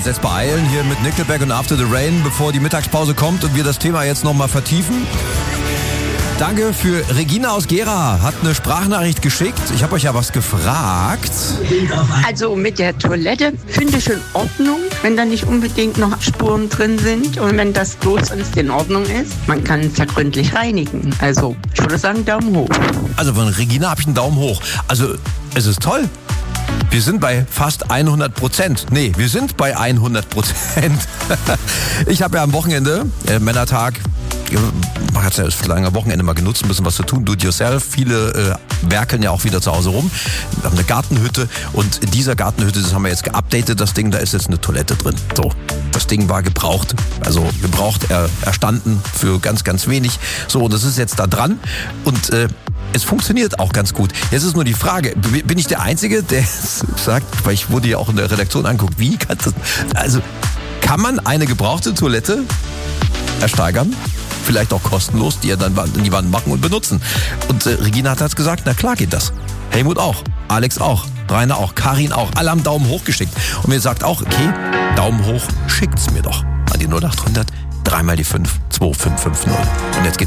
uns jetzt beeilen hier mit Nickelback und After the Rain, bevor die Mittagspause kommt und wir das Thema jetzt nochmal vertiefen. Danke für Regina aus Gera, hat eine Sprachnachricht geschickt. Ich habe euch ja was gefragt. Also mit der Toilette finde ich in Ordnung, wenn da nicht unbedingt noch Spuren drin sind und wenn das bloß sonst in Ordnung ist. Man kann es ja gründlich reinigen. Also ich würde sagen Daumen hoch. Also von Regina habe ich einen Daumen hoch. Also es ist toll. Wir sind bei fast 100%. Nee, wir sind bei 100%. Ich habe ja am Wochenende, Männertag, man hat ja das lange Wochenende mal genutzt, ein bisschen was zu tun, do it yourself. Viele werkeln ja auch wieder zu Hause rum. Wir haben eine Gartenhütte und in dieser Gartenhütte, das haben wir jetzt geupdatet, das Ding, da ist jetzt eine Toilette drin. So, das Ding war gebraucht, also gebraucht, erstanden für ganz, ganz wenig. So, und das ist jetzt da dran und es funktioniert auch ganz gut. Jetzt ist nur die Frage, bin ich der Einzige, der sagt, weil ich wurde ja auch in der Redaktion angeguckt, wie kann das, also kann man eine gebrauchte Toilette ersteigern? Vielleicht auch kostenlos, die ihr dann in die Wand machen und benutzen. Und Regina hat jetzt gesagt, na klar geht das. Helmut auch, Alex auch, Rainer auch, Karin auch. Alle haben Daumen hoch geschickt. Und mir sagt auch, okay, Daumen hoch, schickt's mir doch. An die 0800 3 mal die 5 2550. Und jetzt geht's